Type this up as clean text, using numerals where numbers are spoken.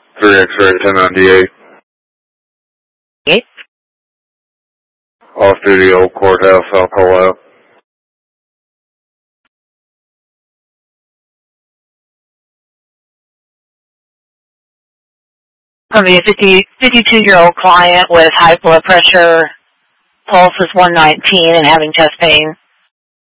3 X-ray 1098. Okay. Off-duty old courthouse, I'll call out. Going to be a 52-year-old client with high blood pressure, pulse is 119, and having chest pain.